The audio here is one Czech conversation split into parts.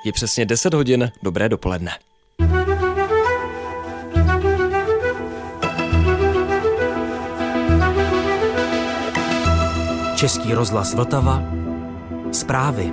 Je přesně 10 hodin, dobré dopoledne. Český rozhlas Vltava. Zprávy.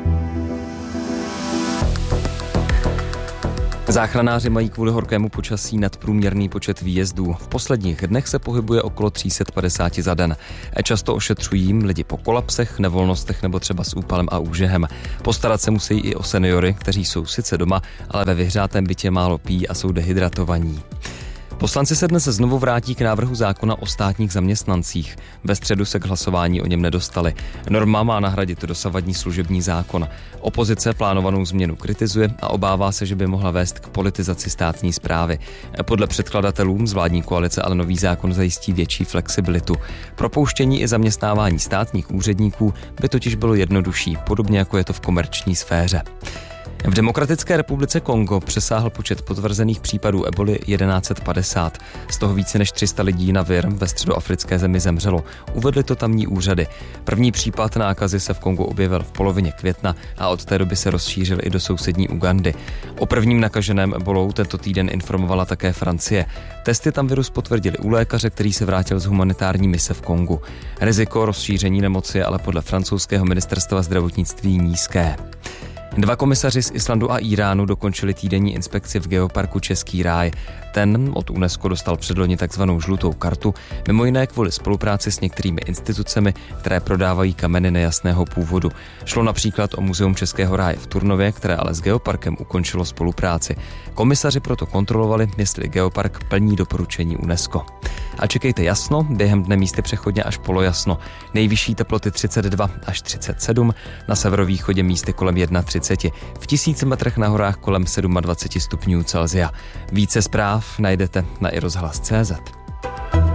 Záchranáři mají kvůli horkému počasí nadprůměrný počet výjezdů. V posledních dnech se pohybuje okolo 350 za den. Často ošetřují lidi po kolapsech, nevolnostech nebo třeba s úpalem a úžehem. Postarat se musí i o seniory, kteří jsou sice doma, ale ve vyhřátém bytě málo pijí a jsou dehydratovaní. Poslanci se dnes znovu vrátí k návrhu zákona o státních zaměstnancích. Ve středu se k hlasování o něm nedostali. Norma má nahradit dosavadní služební zákon. Opozice plánovanou změnu kritizuje a obává se, že by mohla vést k politizaci státní správy. Podle předkladatelů z vládní koalice ale nový zákon zajistí větší flexibilitu. Propouštění i zaměstnávání státních úředníků by totiž bylo jednodušší, podobně jako je to v komerční sféře. V Demokratické republice Kongo přesáhl počet potvrzených případů eboli 1150. Z toho více než 300 lidí na vir ve středoafrické zemi zemřelo. Uvedly to tamní úřady. První případ nákazy se v Kongu objevil v polovině května a od té doby se rozšířil i do sousední Ugandy. O prvním nakaženém ebolou tento týden informovala také Francie. Testy tam virus potvrdili u lékaře, který se vrátil z humanitární mise v Kongu. Riziko rozšíření nemoci je ale podle francouzského ministerstva zdravotnictví nízké. 2 komisaři z Islandu a Íránu dokončili týdenní inspekci v geoparku Český ráj. Ten od UNESCO dostal předloni takzvanou žlutou kartu, mimo jiné kvůli spolupráci s některými institucemi, které prodávají kameny nejasného původu. Šlo například o Muzeum Českého ráje v Turnově, které ale s geoparkem ukončilo spolupráci. Komisaři proto kontrolovali, jestli geopark plní doporučení UNESCO. A čekejte jasno, během dne místy přechodně až polojasno. Nejvyšší teploty 32 až 37, na severovýchodě místy kolem 31, v 1000 metrech na horách kolem 27 stupňů Celsia. Více zpráv najdete na iRozhlas.cz.